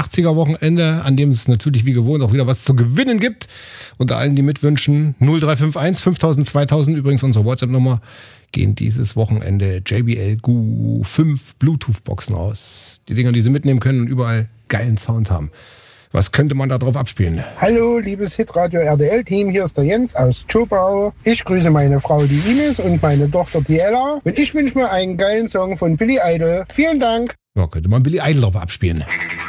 80er-Wochenende, an dem es natürlich wie gewohnt auch wieder was zu gewinnen gibt. Unter allen, die mitwünschen, 0351 5000 2000, übrigens unsere WhatsApp-Nummer, gehen dieses Wochenende JBL GU 5 Bluetooth-Boxen aus. Die Dinger, die Sie mitnehmen können und überall geilen Sound haben. Was könnte man da drauf abspielen? Hallo, liebes Hitradio RDL-Team, hier ist der Jens aus Zschopau. Ich grüße meine Frau, die Ines, und meine Tochter, die Ella. Und ich wünsche mir einen geilen Song von Billy Idol. Vielen Dank. Ja, könnte man Billy Idol drauf abspielen.